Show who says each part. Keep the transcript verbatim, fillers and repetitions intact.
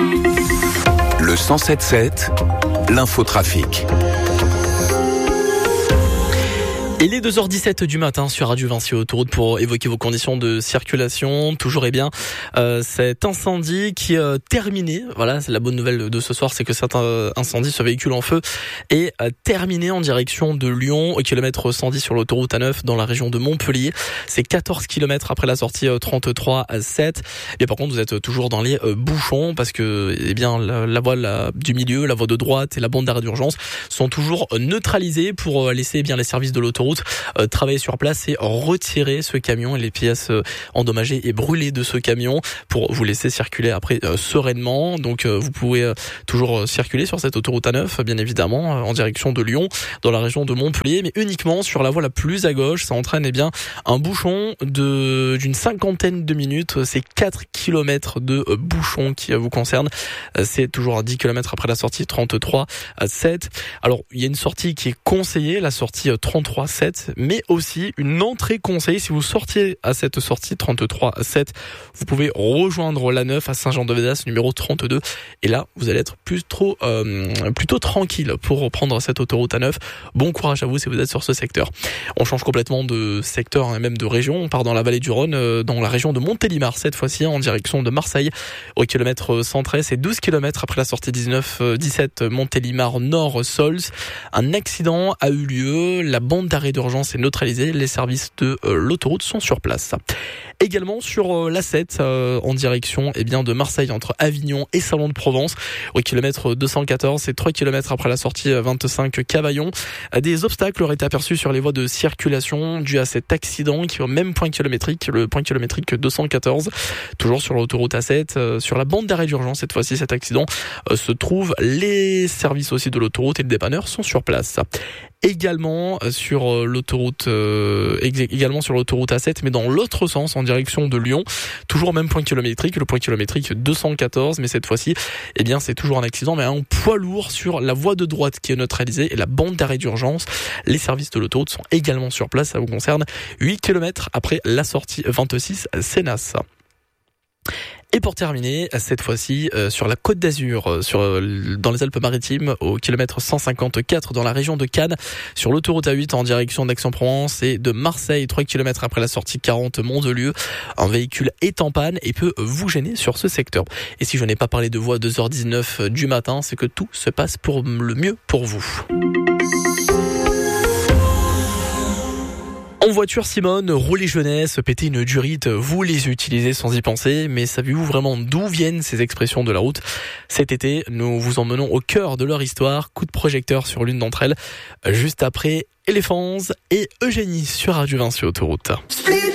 Speaker 1: Le cent sept sept, l'infotrafic.
Speaker 2: Il est deux heures dix-sept du matin sur Radio Vinci Autoroute pour évoquer vos conditions de circulation. Toujours et bien euh, cet incendie qui est euh, terminé. Voilà, c'est la bonne nouvelle de ce soir, c'est que cet euh, incendie, ce véhicule en feu, est euh, terminé en direction de Lyon, au kilomètre cent dix sur l'autoroute A neuf dans la région de Montpellier. C'est quatorze kilomètres après la sortie euh, trente-trois sept. Et par contre, vous êtes toujours dans les euh, bouchons parce que eh bien la, la voie la, du milieu, la voie de droite et la bande d'arrêt d'urgence sont toujours euh, neutralisées pour euh, laisser eh bien les services de l'autoroute Euh, travailler sur place et retirer ce camion et les pièces euh, endommagées et brûlées de ce camion pour vous laisser circuler après euh, sereinement. Donc euh, vous pouvez euh, toujours euh, circuler sur cette autoroute A neuf, bien évidemment, euh, en direction de Lyon, dans la région de Montpellier, mais uniquement sur la voie la plus à gauche. Ça entraîne eh bien un bouchon de d'une cinquantaine de minutes. C'est quatre kilomètres de euh, bouchon qui euh, vous concerne. Euh, c'est toujours à dix kilomètres après la sortie trente-trois sept. Alors il y a une sortie qui est conseillée, la sortie euh, trente-trois sept, mais aussi une entrée conseillée. Si vous sortiez à cette sortie trente-trois sept, vous pouvez rejoindre l'A neuf à Saint-Jean-de-Védas, numéro trente-deux. Et là, vous allez être plus trop, euh, plutôt tranquille pour reprendre cette autoroute A neuf. Bon courage à vous si vous êtes sur ce secteur. On change complètement de secteur, hein, même de région. On part dans la vallée du Rhône, euh, dans la région de Montélimar, cette fois-ci en direction de Marseille. Au kilomètre cent treize, c'est douze kilomètres après la sortie dix-neuf dix-sept Montélimar Nord-Sols. Un accident a eu lieu. La bande d'arrêt d'urgence est neutralisée. Les services de euh, l'autoroute sont sur place. Également sur euh, l'A sept, euh, en direction eh bien, de Marseille, entre Avignon et Salon de Provence, au kilomètre deux cent quatorze, c'est trois kilomètres après la sortie vingt-cinq Cavaillon. Des obstacles auraient été aperçus sur les voies de circulation dû à cet accident qui est au même point kilométrique, le point kilométrique deux cent quatorze. Toujours sur l'autoroute A sept, euh, sur la bande d'arrêt d'urgence, cette fois-ci cet accident euh, se trouve. Les services aussi de l'autoroute et le dépanneur sont sur place. Également sur l'autoroute euh, également sur l'autoroute A sept, mais dans l'autre sens, en direction de Lyon, toujours au même point kilométrique, le point kilométrique deux cent quatorze, mais cette fois-ci, eh bien c'est toujours un accident, mais un poids lourd sur la voie de droite qui est neutralisée et la bande d'arrêt d'urgence. Les services de l'autoroute sont également sur place, ça vous concerne, huit kilomètres après la sortie vingt-six Sénas. Et pour terminer, cette fois-ci, euh, sur la Côte d'Azur, euh, sur euh, dans les Alpes-Maritimes, au kilomètre cent cinquante-quatre, dans la région de Cannes, sur l'autoroute A huit en direction d'Aix-en-Provence et de Marseille, trois kilomètres après la sortie quarante Mont-de-Lieu. Un véhicule est en panne et peut vous gêner sur ce secteur. Et si je n'ai pas parlé de vous à deux heures dix-neuf du matin, c'est que tout se passe pour le mieux pour vous. En voiture, Simone, rouler jeunesse, péter une durite, vous les utilisez sans y penser, mais savez-vous vraiment d'où viennent ces expressions de la route ? Cet été, nous vous emmenons au cœur de leur histoire, coup de projecteur sur l'une d'entre elles, juste après Elephants et Eugénie sur Radio Vinci Autoroute.